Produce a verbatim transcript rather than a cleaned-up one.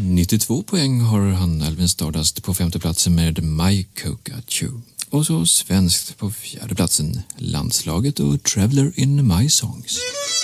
nittiotvå poäng har han, Alvin Stardust, på femte platsen med My Coca Chew. Och så svenskt på fjärde platsen, Landslaget och Traveller in My Songs.